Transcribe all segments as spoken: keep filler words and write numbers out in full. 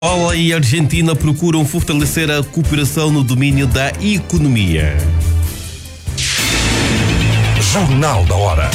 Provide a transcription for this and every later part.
Angola e Argentina procuram fortalecer a cooperação no domínio da economia. Jornal da Hora.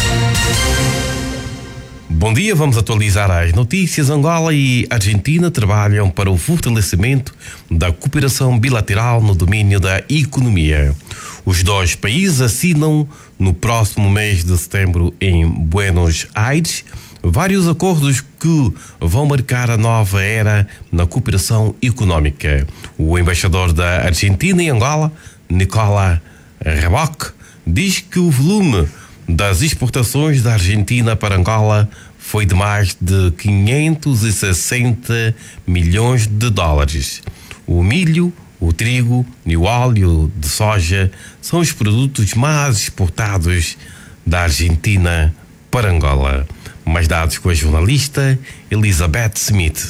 Bom dia, vamos atualizar as notícias. Angola e Argentina trabalham para o fortalecimento da cooperação bilateral no domínio da economia. Os dois países assinam no próximo mês de setembro em Buenos Aires vários acordos que vão marcar a nova era na cooperação económica. O embaixador da Argentina em Angola, Nicola Rebock, diz que o volume das exportações da Argentina para Angola foi de mais de quinhentos e sessenta milhões de dólares. O milho, o trigo e o óleo de soja são os produtos mais exportados da Argentina para Angola. Mais dados com a jornalista Elizabeth Smith.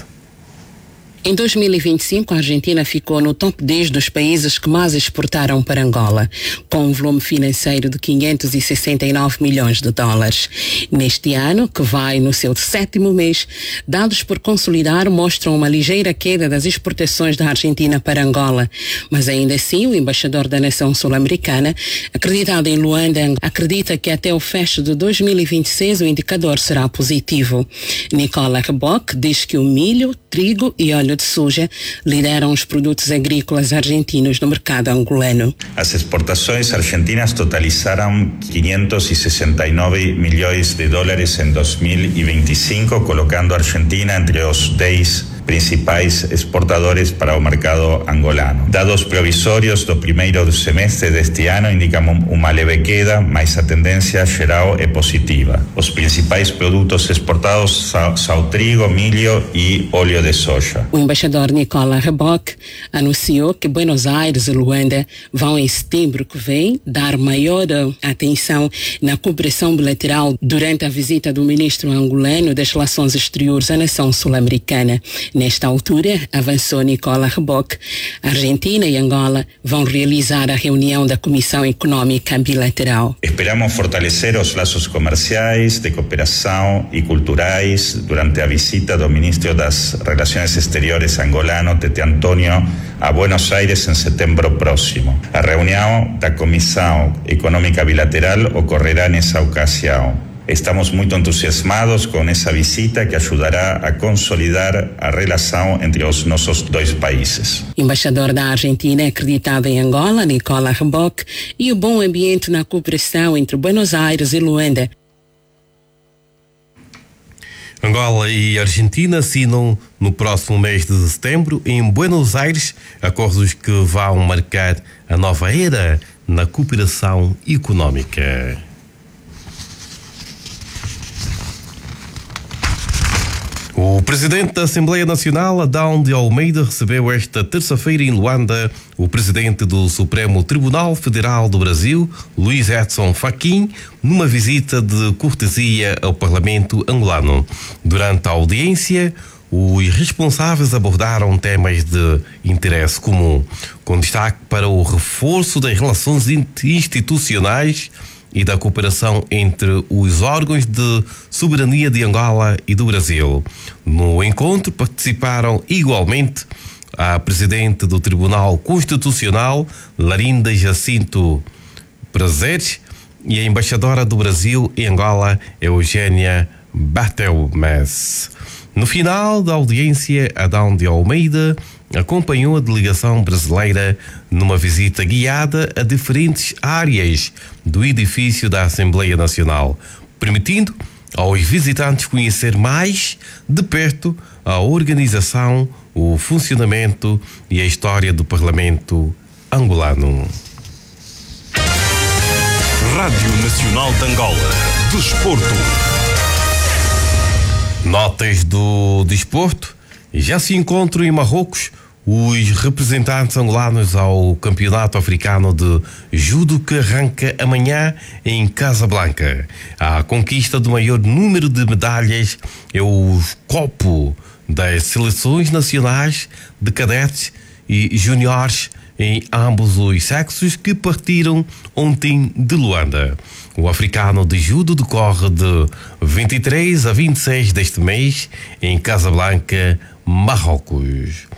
Em dois mil e vinte e cinco, a Argentina ficou no top dez dos países que mais exportaram para Angola, com um volume financeiro de quinhentos e sessenta e nove milhões de dólares. Neste ano, que vai no seu sétimo mês, dados por consolidar mostram uma ligeira queda das exportações da Argentina para Angola. Mas ainda assim, o embaixador da nação sul-americana, acreditado em Luanda, acredita que até o fecho de dois mil e vinte e seis o indicador será positivo. Nicola Rebock diz que o milho, trigo e óleo de soja lideram os produtos agrícolas argentinos no mercado angolano. As exportações argentinas totalizaram quinhentos e sessenta e nove milhões de dólares em dois mil e vinte e cinco, colocando a Argentina entre os dez principais exportadores para o mercado angolano. Dados provisórios do primeiro semestre deste ano indicam uma leve queda, mas a tendência geral é positiva. Os principais produtos exportados são o trigo, milho e óleo de soja. O embaixador Nicola Rebock anunciou que Buenos Aires e Luanda vão em setembro que vem dar maior atenção na cooperação bilateral durante a visita do ministro angolano das Relações Exteriores à nação sul-americana. Nesta altura, avançou Nicola Rebock, a Argentina e Angola vão realizar a reunião da Comissão Econômica Bilateral. Esperamos fortalecer os laços comerciais, de cooperação e culturais durante a visita do ministro das Relações Exteriores angolano, Tete Antônio, a Buenos Aires em setembro próximo. A reunião da Comissão Econômica Bilateral ocorrerá nessa ocasião. Estamos muito entusiasmados com essa visita que ajudará a consolidar a relação entre os nossos dois países. Embaixador da Argentina acreditado em Angola, Nicola Rebock, e o bom ambiente na cooperação entre Buenos Aires e Luanda. Angola e Argentina assinam no próximo mês de setembro em Buenos Aires acordos que vão marcar a nova era na cooperação económica. O presidente da Assembleia Nacional, Adão de Almeida, recebeu esta terça-feira em Luanda o presidente do Supremo Tribunal Federal do Brasil, Luiz Edson Fachin, numa visita de cortesia ao Parlamento angolano. Durante a audiência, os responsáveis abordaram temas de interesse comum, com destaque para o reforço das relações institucionais e da cooperação entre os órgãos de soberania de Angola e do Brasil. No encontro participaram igualmente a presidente do Tribunal Constitucional, Larinda Jacinto Prazeres, e a embaixadora do Brasil em Angola, Eugênia Bartelmes. No final da audiência, Adão de Almeida acompanhou a delegação brasileira numa visita guiada a diferentes áreas do edifício da Assembleia Nacional, permitindo aos visitantes conhecer mais de perto a organização, o funcionamento e a história do Parlamento angolano. Rádio Nacional de Angola. Desporto. Notas do desporto. Já se encontram em Marrocos os representantes angolanos ao Campeonato Africano de Judo, que arranca amanhã em Casablanca. A conquista do maior número de medalhas é o copo das seleções nacionais de cadetes e juniores em ambos os sexos, que partiram ontem de Luanda. O africano de judo decorre de vinte e três a vinte e seis deste mês em Casablanca, Marrocos.